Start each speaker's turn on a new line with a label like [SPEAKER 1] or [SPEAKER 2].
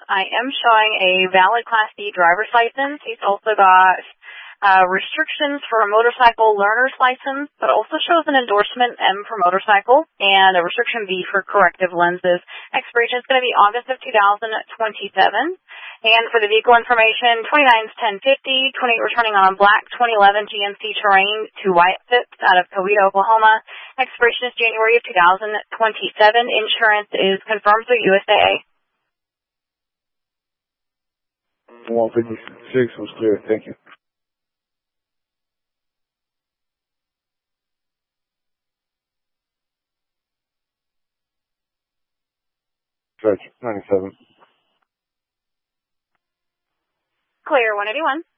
[SPEAKER 1] I am showing a valid Class D driver's license. He's also got restrictions for a motorcycle learner's license, but also shows an endorsement M for motorcycle and a restriction V for corrective lenses. Expiration is going to be August of 2027. And for the vehicle information, 29's 1050, 28 returning on a black 2011 GMC Terrain to White Fits out of Coweta, Oklahoma. Expiration is January of 2027. Insurance is confirmed through USAA.
[SPEAKER 2] 156 was clear. Thank you. Stretch 97.
[SPEAKER 1] Clear 181.